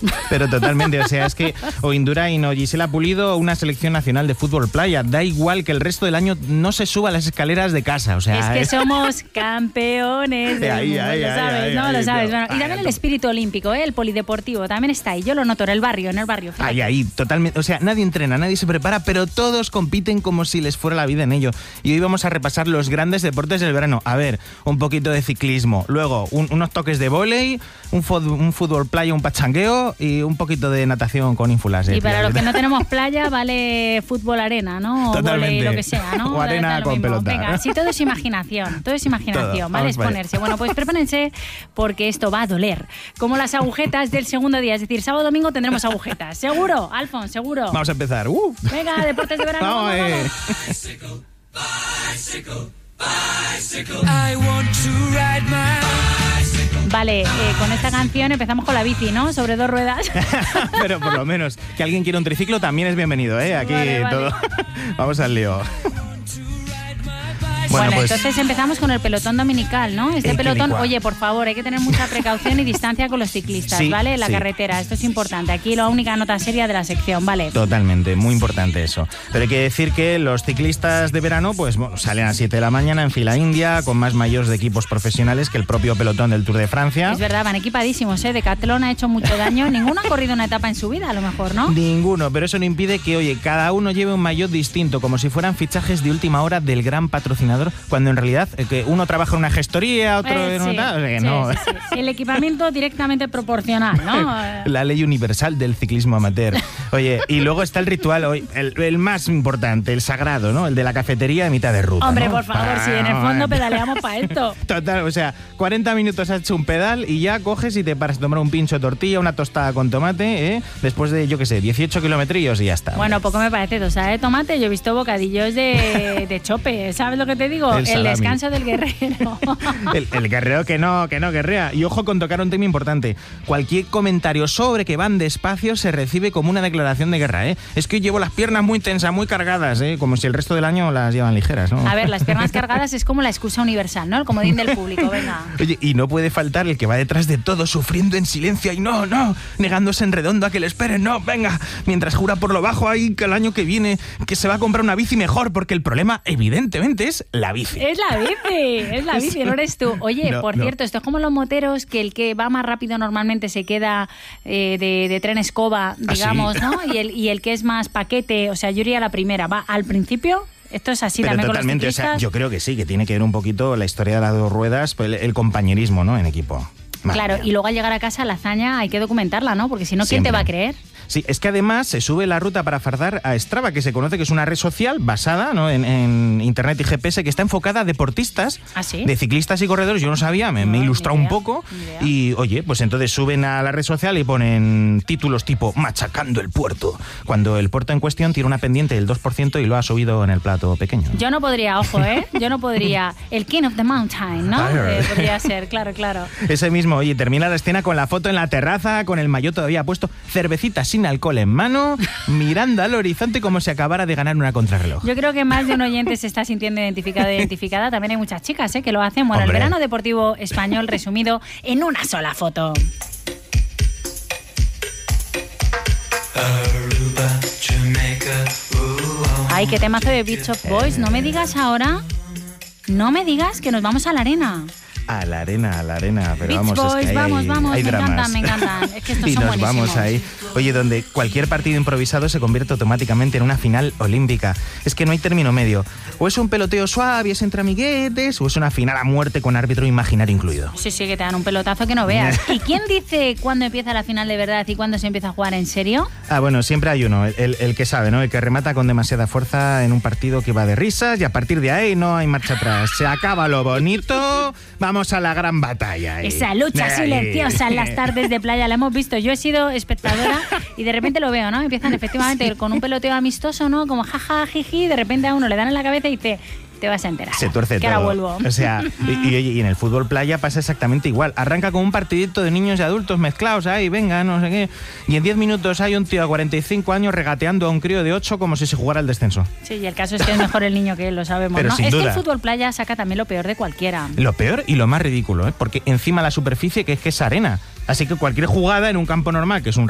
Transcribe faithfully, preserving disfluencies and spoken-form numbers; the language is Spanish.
Pero totalmente, o sea, es que o Indurain o Gisela Pulido o una selección nacional de fútbol playa, da igual que el resto del año no se suba las escaleras de casa, o sea... Es que es... somos campeones del ahí, mundo, ahí, lo ahí, sabes, ahí, ¿no? ahí, Lo sabes. pero, Bueno, y también ay, el no. espíritu olímpico, ¿eh? El polideportivo, también está ahí. Yo lo noto en el barrio, en el barrio. Fíjate. Ahí, ahí, totalmente. O sea, nadie entrena, nadie se prepara, pero todos compiten como si les fuera la vida en ello. Y hoy vamos a repasar los grandes deportes del verano. A ver, un poquito de ciclismo, luego un, unos toques de vóley, un, fod, un fútbol playa, un pachangueo y un poquito de natación con ínfulas. Y para los que no tenemos playa, vale fútbol arena, ¿no? O Totalmente. vóley, lo que sea, ¿no? O arena lo con mismo. pelota. Venga, sí, todo es imaginación, todo es imaginación, Todo. ¿vale? Vamos para Exponerse. Bueno, pues prepárense porque esto va a doler. Como las agujetas del segundo día, es decir, sábado domingo tendremos agujetas. ¿Seguro, Alfon? ¿Seguro? Vamos a empezar. Uh. Venga, deportes de verano. Vamos, Vamos, eh. vamos. Bicycle, bicycle, bicycle. I want to ride my bicycle. Vale, eh, con esta canción empezamos con la bici, ¿no? Sobre dos ruedas. Pero por lo menos, que alguien quiera un triciclo también es bienvenido, ¿eh? Aquí Vale, vale. todo. Vamos al lío. Bueno, Bueno, pues- entonces empezamos con el pelotón dominical, ¿no? Este El pelotón, quilicua. oye, por favor, hay que tener mucha precaución y distancia con los ciclistas, Sí, ¿vale? En la sí. carretera, esto es importante. Aquí la única nota seria de la sección, ¿vale? Totalmente, muy importante eso. Pero hay que decir que los ciclistas de verano pues bueno, salen a las siete de la mañana en fila india, con más mayores de equipos profesionales que el propio pelotón del Tour de Francia. Es verdad, van equipadísimos, ¿eh? Decathlon ha hecho mucho daño. Ninguno ha corrido una etapa en su vida, a lo mejor, ¿no? Ninguno, pero eso no impide que, oye, cada uno lleve un maillot distinto, como si fueran fichajes de última hora del gran patrocinador, cuando en realidad eh, que uno trabaja en una gestoría, otro Eh, en sí, otra... o sea que sí, no. sí, sí. El equipamiento directamente proporcional, ¿no? Eh, La ley universal del ciclismo amateur. Oye, y luego está el ritual, hoy, el, el más importante, el sagrado, ¿no? El de la cafetería a mitad de ruta. Hombre, ¿no? por favor, si en el fondo pedaleamos para esto. Total, o sea, cuarenta minutos has hecho un pedal y ya coges y te paras a tomar un pincho de tortilla, una tostada con tomate, ¿eh? Después de, yo qué sé, dieciocho kilometrillos y ya está. Bueno, poco me parece, tostada de tomate. Yo he visto bocadillos de, de chope, ¿sabes lo que te digo? El El, salami. descanso del guerrero. El, el guerrero que no, que no guerrea. Y ojo con tocar un tema importante. Cualquier comentario sobre que van despacio se recibe como una declaración de guerra, ¿eh? Es que llevo las piernas muy tensas, muy cargadas, ¿eh? Como si el resto del año las llevan ligeras, ¿no? A ver, las piernas cargadas es como la excusa universal, ¿no? El comodín del público, venga. Oye, y no puede faltar el que va detrás de todo sufriendo en silencio y no, no, negándose en redondo a que le esperen, no, venga, mientras jura por lo bajo ahí que el año que viene que se va a comprar una bici mejor, porque el problema evidentemente es la bici. Es la bici, es la bici, no eres tú. Oye, No, por no. cierto, esto es como los moteros, que el que va más rápido normalmente se queda eh, de, de tren escoba, digamos, sí? ¿no? Y el, y el que es más paquete, o sea, yo iría a la primera, va al principio. Esto es así Pero también totalmente, con o los sea, ciclistas. yo creo que sí, que tiene que ver un poquito la historia de las dos ruedas, pues, el, el compañerismo, ¿no? En equipo. Madre Claro, mía. y luego al llegar a casa la hazaña hay que documentarla, ¿no? Porque si no, ¿quién Siempre. te va a creer? Sí, es que además se sube la ruta para fardar a Strava, que se conoce que es una red social basada, ¿no? en, en internet y G P S, que está enfocada a deportistas, ¿Ah, sí? de ciclistas y corredores. Yo no sabía, me, me No, he ilustrado ni un idea, poco. ni idea. Y oye, pues entonces suben a la red social y ponen títulos tipo Machacando el puerto, cuando el puerto en cuestión tiene una pendiente del dos por ciento y lo ha subido en el plato pequeño. Yo no podría, ojo, ¿eh? Yo no podría. El King of the Mountain, ¿no? Arr. Eh, podría ser, claro, claro. Ese mismo, oye, termina la escena con la foto en la terraza, con el maillot todavía puesto, cervecita sin alcohol en mano, mirando al horizonte como si acabara de ganar una contrarreloj. Yo creo que más de un oyente se está sintiendo identificado e identificada. También hay muchas chicas, ¿eh? Que lo hacen. Bueno, Hombre. el verano deportivo español resumido en una sola foto. Aruba, Jamaica, ooh, oh. Ay, qué temazo de Beach of Boys. No me digas ahora, no me digas que nos vamos a la arena. A la arena, a la arena, pero Beach vamos, es Boys, que hay, vamos, hay- vamos, hay me dramas. encantan, me encantan. Es que estos y son nos buenísimos. vamos ahí. Oye, donde cualquier partido improvisado se convierte automáticamente en una final olímpica. Es que no hay término medio. O es un peloteo suave, es entre amiguetes, o es una final a muerte con árbitro imaginario incluido. Sí, sí, que te dan un pelotazo que no veas. ¿Y quién dice cuándo empieza la final de verdad y cuándo se empieza a jugar en serio? Ah, bueno, siempre hay uno, el, el- el que sabe, ¿no? El que remata con demasiada fuerza en un partido que va de risas y a partir de ahí no hay marcha atrás. Se acaba lo bonito, vamos a la gran batalla. ahí. Esa lucha Ahí. silenciosa en las tardes de playa la hemos visto. Yo he sido espectadora y de repente lo veo, ¿no? Empiezan efectivamente con un peloteo amistoso, ¿no? Como jaja, jiji, de repente a uno le dan en la cabeza y dice, te vas a enterar. Se tuerce que todo. ahora vuelvo. O sea, y, y, y en el fútbol playa pasa exactamente igual. Arranca con un partidito de niños y adultos mezclados ahí, venga, no sé qué. Y en diez minutos hay un tío de cuarenta y cinco años regateando a un crío de ocho como si se jugara el descenso. Sí, y el caso es que es mejor el niño que él, lo sabemos, Pero ¿no? sin Es que duda. el fútbol playa saca también lo peor de cualquiera. Lo peor y lo más ridículo, ¿eh? Porque encima la superficie que es que es arena. Así que cualquier jugada en un campo normal, que es un